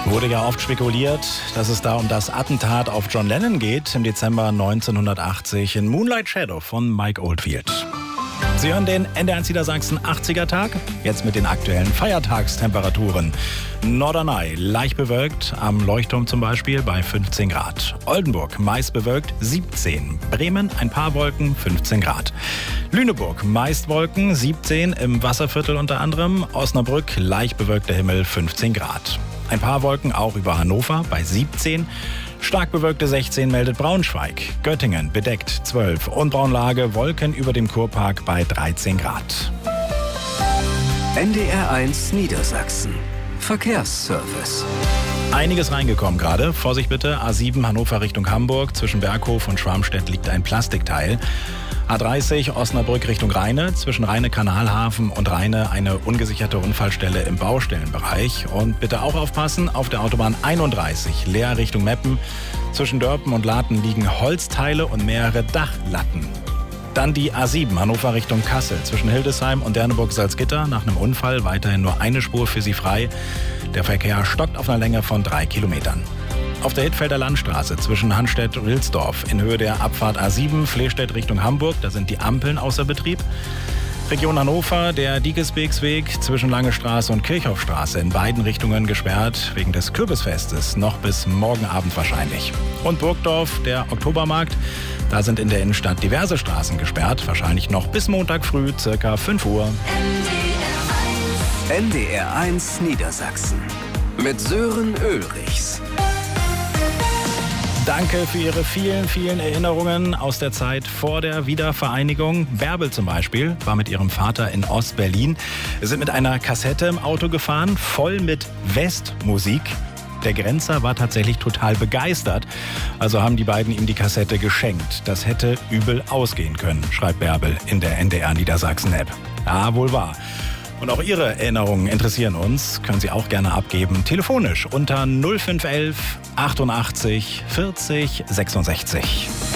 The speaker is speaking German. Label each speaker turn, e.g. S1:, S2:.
S1: Wurde ja oft spekuliert, dass es da um das Attentat auf John Lennon geht im Dezember 1980 in Moonlight Shadow von Mike Oldfield. Sie hören den NDR1 Niedersachsen 80er Tag, jetzt mit den aktuellen Feiertagstemperaturen. Norderney leicht bewölkt, am Leuchtturm zum Beispiel bei 15 Grad. Oldenburg meist bewölkt 17, Bremen ein paar Wolken 15 Grad. Lüneburg meist Wolken 17, im Wasserviertel unter anderem. Osnabrück leicht bewölkter Himmel 15 Grad. Ein paar Wolken auch über Hannover bei 17. Stark bewölkte 16 meldet Braunschweig. Göttingen bedeckt 12 und Braunlage Wolken über dem Kurpark bei 13 Grad.
S2: NDR1 Niedersachsen. Verkehrsservice.
S1: Einiges reingekommen gerade. Vorsicht bitte, A7 Hannover Richtung Hamburg. Zwischen Berghof und Schwarmstedt liegt ein Plastikteil. A30 Osnabrück Richtung Rheine. Zwischen Rheine-Kanalhafen und Rheine eine ungesicherte Unfallstelle im Baustellenbereich. Und bitte auch aufpassen, auf der Autobahn 31 Leer Richtung Meppen. Zwischen Dörpen und Laten liegen Holzteile und mehrere Dachlatten. Dann die A7 Hannover Richtung Kassel. Zwischen Hildesheim und Derneburg-Salzgitter nach einem Unfall weiterhin nur eine Spur für Sie frei. Der Verkehr stockt auf einer Länge von 3 Kilometern. Auf der Hittfelder Landstraße zwischen Hanstedt und Wilsdorf in Höhe der Abfahrt A7 Flehstedt Richtung Hamburg, da sind die Ampeln außer Betrieb. Region Hannover, der Diegesbeksweg zwischen Lange Straße und Kirchhoffstraße in beiden Richtungen gesperrt, wegen des Kürbisfestes, noch bis morgen Abend wahrscheinlich. Und Burgdorf, der Oktobermarkt, da sind in der Innenstadt diverse Straßen gesperrt, wahrscheinlich noch bis Montag früh, circa 5 Uhr.
S2: NDR1 Niedersachsen mit Sören Ulrichs.
S1: Danke für Ihre vielen, vielen Erinnerungen aus der Zeit vor der Wiedervereinigung. Bärbel zum Beispiel war mit ihrem Vater in Ostberlin. Sie sind mit einer Kassette im Auto gefahren, voll mit Westmusik. Der Grenzer war tatsächlich total begeistert. Also haben die beiden ihm die Kassette geschenkt. Das hätte übel ausgehen können, schreibt Bärbel in der NDR Niedersachsen-App. Ja, wohl wahr. Und auch Ihre Erinnerungen interessieren uns, können Sie auch gerne abgeben, telefonisch unter 0511 88 40 66.